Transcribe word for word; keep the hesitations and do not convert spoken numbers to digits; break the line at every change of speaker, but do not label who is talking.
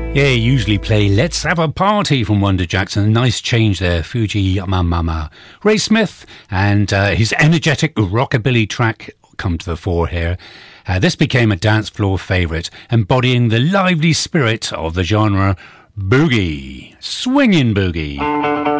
Yeah, usually play Let's Have a Party from Wonder Jackson. Nice change there, Fuji Mama. Ray Smith and uh, his energetic rockabilly track come to the fore here. Uh, this became a dance floor favourite, embodying the lively spirit of the genre boogie, swinging boogie.